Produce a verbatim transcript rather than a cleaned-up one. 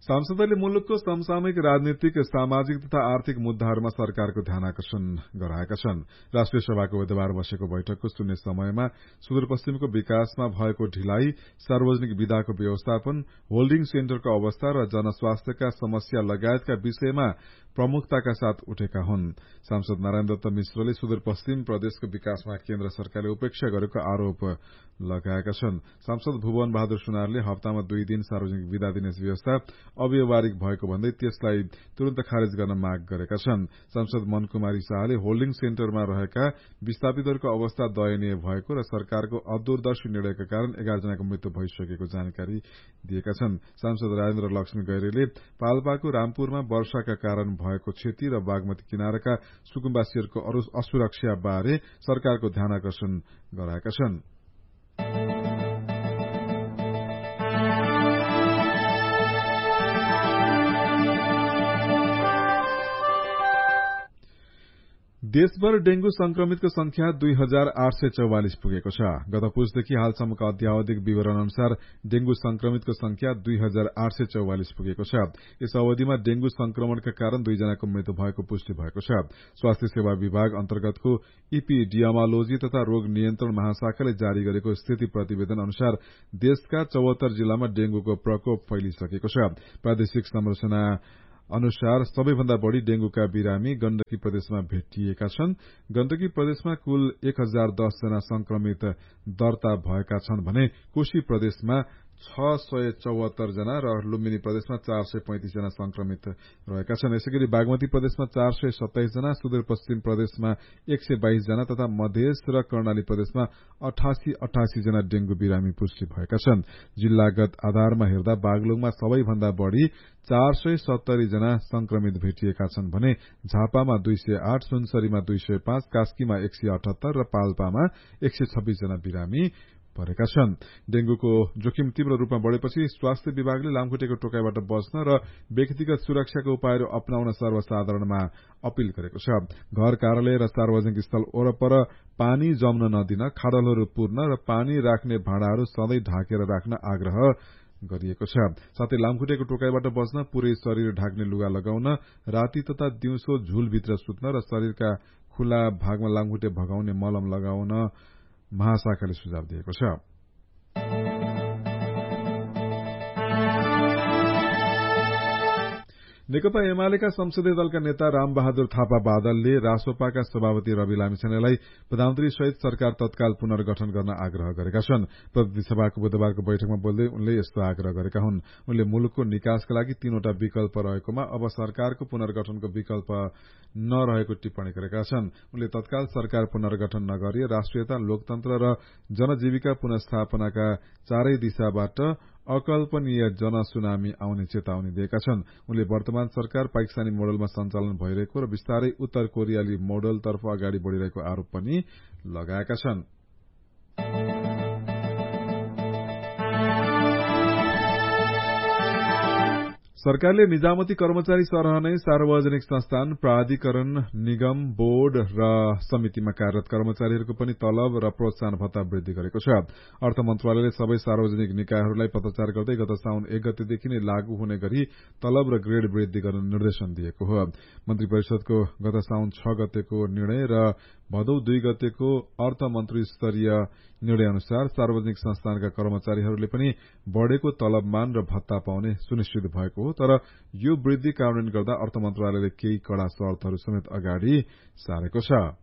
सांसदहरूले मुलुकको समसामयिक राजनीतिक सामाजिक तथा आर्थिक मुद्दाहरूमा सरकारको ध्यान आकर्षण गराएका छन्। राष्ट्रिय सभाको बुधबार बसेको बैठकको शून्य समयमा सुदूरपश्चिमको विकासमा भएको ढिलाई, सार्वजनिक विदाको व्यवस्थापन, होल्डिङ सेन्टरको अवस्था र जनस्वास्थ्यका समस्या लगायतका विषयमा प्रमुखताका साथ उठेका हुन्। सांसद नारायण दत्त मिश्रले सुदूरपश्चिम प्रदेशको विकासमा केन्द्र सरकारले उपेक्षा गरेको आरोप लगाएका छन्। सांसद भुवन बहादुर सुनारले हप्तामा दुई दिन सार्वजनिक विदा दिने व्यवस्था अव्यवहारिक भएको भन्दै त्यसलाई तुरन्त खारेज गर्न माग गरेका छन्। सांसद मन कुमारी शाहले होल्डिङ सेन्टरमा रहेका विस्थापितहरूको अवस्था दयनीय भएको र सरकारको अदूरदर्शी निर्णयका कारण एघार जनाको मृत्यु भइसकेको जानकारी दिएका छन्। सांसद राजेन्द्र लक्ष्मी गैरेले पाल्पाको रामपुरमा वर्षाका कारण भएको क्षति र बागमती किनारका सुकुम्बासीहरूको असुरक्षा बारे सरकारको ध्यान आकर्षण गराएका छन्। देशभर डेंगू संक्रमितको संख्या दुई हजार आठ सय चौवालिस पुगेको छ। गत पुसदेखि हालसम्मका अध्यावधिक विवरण अनुसार डेंगू संक्रमितको संख्या दुई हजार आठ सय चौवालिस पुगेको छ। यस अवधिमा डेंगू संक्रमणका कारण दुईजनाको मृत्यु भएको पुष्टि भएको छ। स्वास्थ्य सेवा विभाग अन्तर्गतको इपिडियामालोजी तथा रोग नियन्त्रण महाशाखाले जारी गरेको स्थिति प्रतिवेदन अनुसार देशका चौहत्तर जिल्लामा डेंगूको प्रकोप फैलिसकेको छ। प्रादेशिक संरचना अनुसार सबैभन्दा बढ़ी डेंगूका बिरामी गण्डकी प्रदेशमा भेटिएका छन्। गण्डकी प्रदेशमा कुल एक हजार दस जना संक्रमित दर्ता भएका छन् भने कोशी प्रदेशमा छ सय चौहत्तर जना र लुम्बिनी प्रदेशमा चार सय पैंतिस जना संक्रमित रहेका छन्। यसैगरी बागमती प्रदेशमा चार सय सत्ताइस जना, सुदूरपश्चिम प्रदेशमा एक सय बाइस जना तथा मधेस र कर्णाली प्रदेशमा अठासी अठासी जना डेंगू बिरामी पुष्टि भएका छन्। जिल्लागत आधारमा हेर्दा बागलुङमा सबैभन्दा बढ़ी चार सय सत्तरी जना संक्रमित भेटिएका छन् भने झापामा दुई सय आठ, सुनसरीमा दुई सय पाँच, कास्कीमा एक सय अठहत्तर र पाल्पामा एक सय छब्बीस जना बिरामी परेका छन्। डेंगूको जोखिम तीव्र रूपमा बढ़ेपछि स्वास्थ्य विभागले लामखुट्टेको टोकाइबाट बच्न र व्यक्तिगत सुरक्षाको उपायहरू अपनाउन सर्वसाधारणमा अपील गरेको छ। घर, कार्यालय र सार्वजनिक स्थल वरपर पानी जम्न नदिन, खाडलहरू पुर्न र पानी राख्ने भाँडाहरू सधैँ ढाकेर राख्न आग्रह गरिएको छ। साथै लामखुट्टेको टोकाइबाट बच्न पूरै शरीर ढाक्ने लुगा लगाउन, राति तथा दिउँसो झूलभित्र सुत्न र शरीरका खुला भागमा लामखुट्टे भगाउने मलम लगाउन महाशाखाले सुझाव दिएको छ। नेकपा एमालेका संसदीय दलका नेता रामबहादुर थापा बादलले रासोपाका सभापति रवि लामिछानेलाई प्रधानमन्त्री सहित सरकार तत्काल पुनर्गठन गर्न आग्रह गरेका छन्। प्रतिनिधि सभाको बुधबारको बैठकमा बोल्दै उनले यस्तो आग्रह गरेका हुन्। उनले मुलुकको निकासका लागि तीनवटा विकल्प रहेकोमा अब सरकारको पुनर्गठनको विकल्प नरहेको टिप्पणी गरेका छन्। उनले तत्काल सरकार पुनर्गठन नगरी राष्ट्रियता, लोकतन्त्र र जनजीविका पुनर्स्थापनाका चारै दिशाबाट अकल्पनीय जनसुनामी आउने चेतावनी दिएका छन्। उनले वर्तमान सरकार पाकिस्तानी मोडलमा सञ्चालन भइरहेको र विस्तारै उत्तर कोरियाली मोडलतर्फ अगाडि बढ़िरहेको आरोप पनि लगाएका छन्। सरकारले निजामती कर्मचारी सरह नै सार्वजनिक संस्थान, प्राधिकरण, निगम, बोर्ड र समितिमा कार्यरत कर्मचारीहरूको पनि तलब र प्रोत्साहन भत्ता वृद्धि गरेको छ। अर्थ मन्त्रालयले सबै सार्वजनिक निकायहरूलाई पत्राचार गर्दै गत साउन एक गतेदेखि नै लागू हुने गरी तलब र ग्रेड वृद्धि गर्न निर्देशन दिएको हो। मन्त्री परिषदको गत साउन छ गतेको निर्णय र भदौ दुई गतेको अर्थ मन्त्री स्तरीय निर्णय अनुसार सार्वजनिक संस्थानका कर्मचारीहरूले पनि बढ़ेको तलबमान र भत्ता पाउने सुनिश्चित भएको हो। तर यो वृद्धि कार्यान्वयन गर्दा अर्थ मन्त्रालयले केही कड़ा शर्तहरू समेत अगाडि सारेको छ।